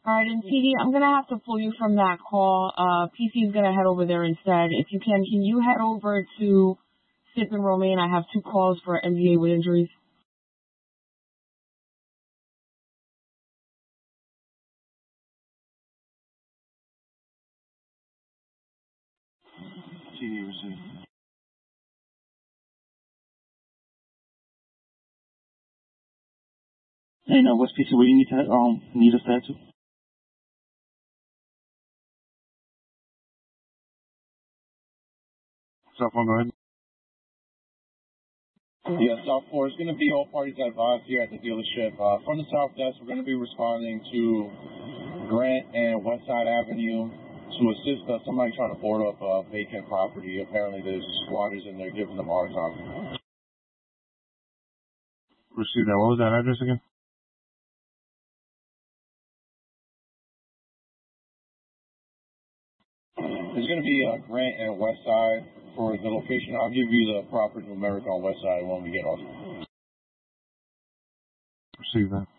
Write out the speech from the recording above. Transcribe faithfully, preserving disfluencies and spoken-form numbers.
All right, and T D, I'm going to have to pull you from that call. Uh, P C is going to head over there instead. If you can, can you head over to Sip and Romaine? I have two calls for M D A with injuries. T D received. Hey, no, what's P C? Where do you need to um need us to head to? South one, go ahead. Yeah, South four is going to be all parties advised here at the dealership. Uh, from the South Desk, we're going to be responding to Grant and Westside Avenue to assist uh, somebody trying to board up a vacant property. Apparently, there's squatters in there giving them a hard time. Receive that. What was that address again? There's going to be uh, Grant and Westside for the location. I'll give you the proper numeric on Westside when we get off. Receive that.